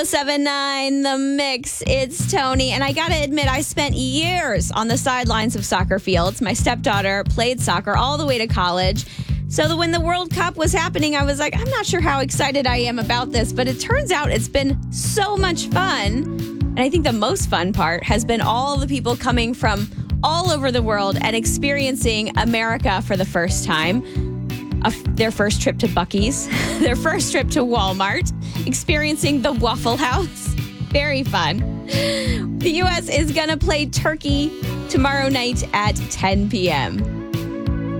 7-9, The Mix. It's Tony. And I got to admit, I spent years on the sidelines of soccer fields. My stepdaughter played soccer all the way to college. So when the World Cup was happening, I was like, I'm not sure how excited I am about this. But it turns out it's been so much fun. And I think the most fun part has been all the people coming from all over the world and experiencing America for the first time. Their first trip to Buc-ee's, their first trip to Walmart, experiencing the Waffle House. Very fun. The U.S. is going to play Turkey tomorrow night at 10 p.m.